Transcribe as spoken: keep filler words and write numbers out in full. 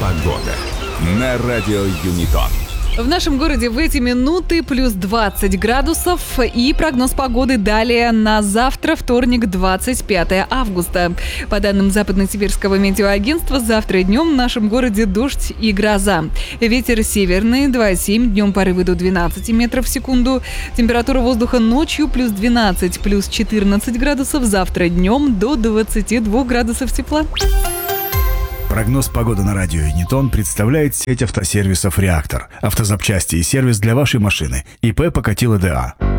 Погода на радио Юнитон. В нашем городе в эти минуты плюс двадцать градусов и прогноз погоды далее на завтра, вторник, двадцать пятое августа. По данным Западно-Сибирского метеоагентства, завтра днем в нашем городе дождь и гроза. Ветер северный два семь, днем порывы до двенадцати метров в секунду. Температура воздуха ночью плюс двенадцать, плюс четырнадцать градусов. Завтра днем до двадцати двух градусов тепла. Прогноз погоды на радио Юнитон представляет сеть автосервисов «Реактор». Автозапчасти и сервис для вашей машины. ИП Покатило ДА.